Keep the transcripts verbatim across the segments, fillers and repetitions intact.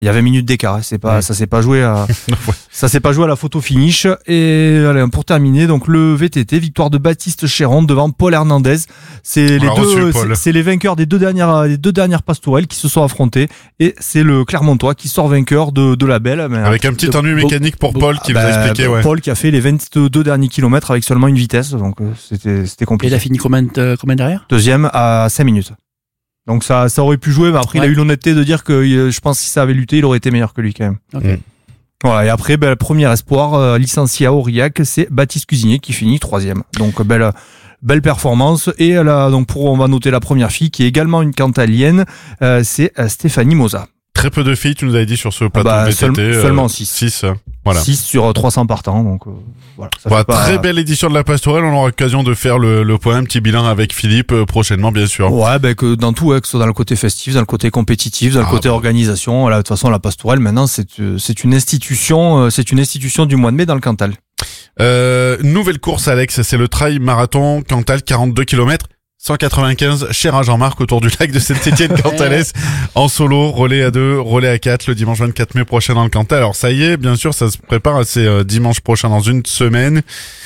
Il y a vingt minutes d'écart, c'est pas, ouais. ça s'est pas joué à, ça s'est pas joué à la photo finish. Et allez, pour terminer, donc le V T T, victoire de Baptiste Chéron devant Paul Hernandez. C'est les deux, c'est, c'est les vainqueurs des deux dernières, des deux dernières pastorelles qui se sont affrontés. Et c'est le Clermontois qui sort vainqueur de, de la belle. Mais avec un petit de, ennui mécanique pour Paul qui bah, vous a expliqué, ouais. Paul qui a fait les vingt-deux derniers kilomètres avec seulement une vitesse, donc c'était, c'était compliqué. Et il a fini combien, de, combien derrière? Deuxième à cinq minutes. Donc ça, ça aurait pu jouer, mais après ouais. il a eu l'honnêteté de dire que je pense que si ça avait lutté, il aurait été meilleur que lui quand même. Okay. Mmh. Voilà, et après, ben, le premier espoir, euh, licencié à Aurillac, c'est Baptiste Cuisinier qui finit troisième. Donc belle, belle performance. Et là, donc pour, on va noter la première fille qui est également une cantalienne, euh, c'est Stéphanie Moza. Très peu de filles, tu nous avais dit sur ce plateau bah, V T T. Seul, euh, seulement six. six, euh, voilà. six sur trois cents partants, donc euh, voilà. Ça voilà pas... Très belle édition de la Pastorelle, on aura l'occasion de faire le, le point, un petit bilan avec Philippe euh, prochainement, bien sûr. Ouais, ben que dans tout, ouais, que ce soit dans le côté festif, dans le côté compétitif, dans le ah, côté bah. organisation. Là, de toute façon, la Pastorelle, maintenant, c'est c'est une institution, c'est une institution du mois de mai dans le Cantal. Euh, nouvelle course, Alex, c'est le trail marathon Cantal, quarante-deux kilomètres. cent quatre-vingt-quinze, cher à Jean-Marc autour du lac de Saint-Étienne-Cantalès, en solo, relais à deux, relais à quatre, le dimanche vingt-quatre mai prochain dans le Cantal. Alors ça y est, bien sûr, ça se prépare à ces euh, dimanche prochain dans une semaine.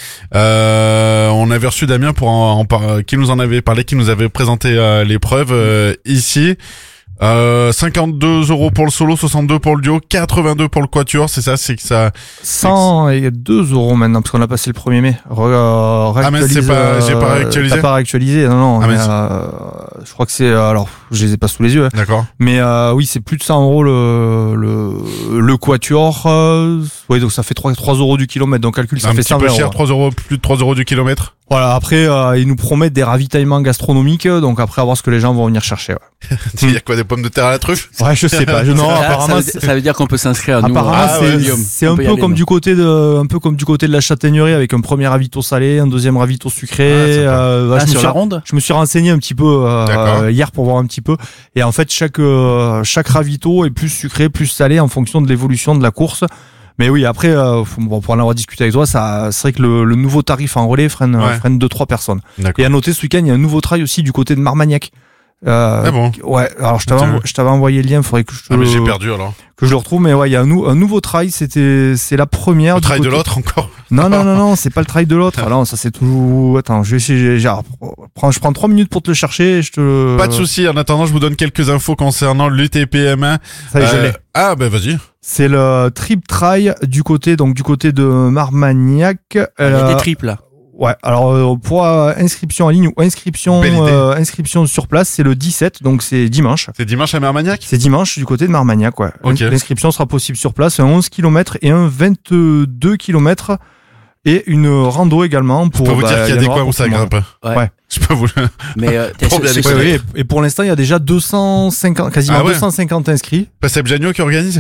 Euh, on avait reçu Damien pour en, en par, qui nous en avait parlé, qui nous avait présenté euh, l'épreuve euh, ici. Euh, cinquante-deux euros pour le solo, soixante-deux pour le duo, quatre-vingt-deux pour le quatuor, c'est ça, c'est que ça... cent et deux euros maintenant, parce qu'on a passé le premier mai. Re, euh, ah, mais c'est pas, j'ai pas réactualisé? T'as pas réactualisé? Non, non. Ah, mais euh, je crois que c'est, alors, je les ai pas sous les yeux. Hein. D'accord. Mais, euh, oui, c'est plus de cent euros le, le, le quatuor, euh, oui, donc ça fait trois, trois euros du kilomètre, donc calcul, ça un fait petit cent peu euros. cher, trois euros, plus de trois euros du kilomètre. Voilà, après, euh, ils nous promettent des ravitaillements gastronomiques, donc après, à voir ce que les gens vont venir chercher, ouais. Il y a quoi, des pommes de terre à la truffe? Ouais, je sais pas. Je, non, ça, apparemment, ça, veut, ça veut dire qu'on peut s'inscrire. Nous, apparemment, ah, c'est, ouais, c'est un peu aller, comme nous. du côté de, un peu comme du côté de la Châtaignerie, avec un premier ravito salé, un deuxième ravito sucré. Ah, euh, ah, je sur me suis, la ronde. Je me suis renseigné un petit peu euh, hier pour voir un petit peu. Et en fait, chaque euh, chaque ravito est plus sucré, plus salé en fonction de l'évolution de la course. Mais oui, après, euh, bon, pour en avoir discuté avec toi, ça, c'est vrai que le, le nouveau tarif en relais freine, ouais. freine deux, trois personnes. D'accord. Et à noter, ce week-end, il y a un nouveau trail aussi du côté de Marmagnac. Euh, ah bon? Ouais, alors je t'avais, envo- je t'avais envoyé le lien, il faudrait que je te ah, mais le... j'ai perdu alors. Que je le retrouve, mais ouais, il y a un, nou- un nouveau trail, c'était, c'est la première. Le trail côté... de l'autre encore? Non, non, non, non, c'est pas le trail de l'autre. Alors, ça c'est tout. Attends, je vais essayer, je prends, je prends trois minutes pour te le chercher et je te. Pas de souci. En attendant, je vous donne quelques infos concernant l'U T P M A. Ça y est, euh... je l'ai. Ah, ben, vas-y. C'est le trip trail du côté, donc du côté de Marmagnac. Il y a des triples là. Ouais, alors euh, pour euh, inscription en ligne ou inscription euh, inscription sur place, c'est le dix-sept, donc c'est dimanche. C'est dimanche à Marmagnac? C'est dimanche du côté de Marmagnac, ouais. Okay. L'inscription sera possible sur place, un onze kilomètres et un vingt-deux kilomètres et une rando également pour. Je peux vous bah, dire qu'il y a des coins où ça grimpe. Ouais. ouais. Je peux vous le. Mais euh, pour bien ouais, ouais, et pour l'instant, il y a déjà deux cent cinquante, quasiment ah ouais. deux cent cinquante inscrits. Pas Seb Janio qui organise?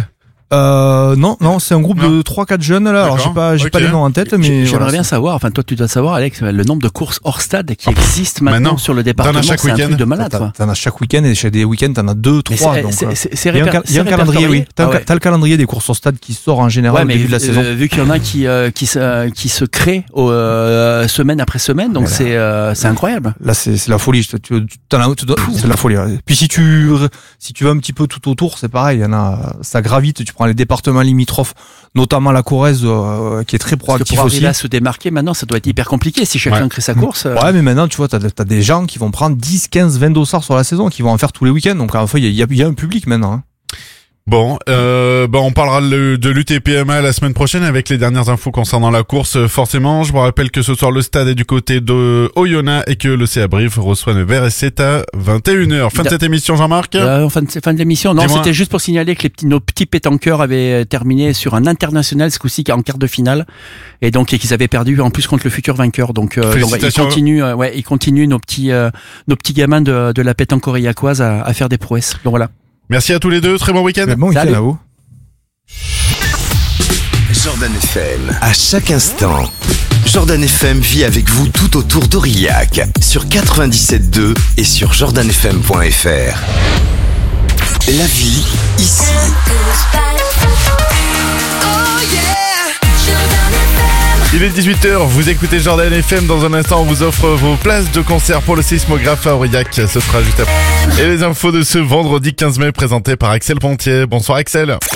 Euh, non, non, c'est un groupe non. de trois quatre jeunes, là. D'accord. Alors, j'ai pas, j'ai okay. pas les noms en tête, mais. J'aimerais voilà, bien savoir, enfin, toi, tu dois savoir, Alex, le nombre de courses hors stade qui oh, existent maintenant, maintenant sur le département. T'en as chaque c'est week-end. Un truc de malade, t'en, t'en as chaque week-end et chez des week-ends, t'en as deux, trois. C'est, donc, c'est, c'est, c'est il y a un, il y a un calendrier, oui. T'as, ah ouais. t'as le calendrier des courses hors stade qui sort en général ouais, au début de la euh, saison. Vu qu'il y en a qui, euh, qui se, qui se créent, euh, semaine après semaine, donc voilà. c'est, euh, c'est incroyable. Là, c'est, c'est la folie. Tu, tu, t'en as, tu dois, c'est la folie. Ouais. Puis si tu, si tu vas un petit peu tout autour, c'est pareil. Il y en a, ça gravite. Tu prends les départements limitrophes, notamment la Corrèze, euh, qui est très proactif pour aussi. Pour à se démarquer maintenant, ça doit être hyper compliqué si chacun ouais. crée sa course. Euh... Ouais, mais maintenant, tu vois, t'as, t'as des gens qui vont prendre dix, quinze, vingt dossards sur la saison, qui vont en faire tous les week-ends. Donc, enfin, il y a, y a un public maintenant. Hein. Bon, euh, bah on parlera de, de l'U T P M A la semaine prochaine avec les dernières infos concernant la course. Forcément, je vous rappelle que ce soir le stade est du côté de Oyonnax et que le C A Brive reçoit Nevers et c'est à vingt et une heures. Fin de cette émission, Jean-Marc. Euh, fin, de, fin de l'émission. Non, Dis-moi. C'était juste pour signaler que les petits, nos petits pétanqueurs avaient terminé sur un international ce coup-ci en quart de finale et donc et qu'ils avaient perdu en plus contre le futur vainqueur. Donc, euh, donc ils continuent, euh, ouais, ils continuent nos petits, euh, nos petits gamins de, de la pétanque aurillacoise à, à faire des prouesses. Donc voilà. Merci à tous les deux, très bon week-end. Bon week-end à vous. Jordan F M, à chaque instant. Jordan F M vit avec vous tout autour d'Aurillac, sur quatre-vingt-dix-sept deux et sur jordan f m point f r. La vie, ici. Il est dix-huit heures, vous écoutez Jordan F M. Dans un instant, on vous offre vos places de concert pour le Sismographe à Aurillac. Ce sera juste après. Et les infos de ce vendredi quinze mai présentées par Axel Pontier. Bonsoir Axel.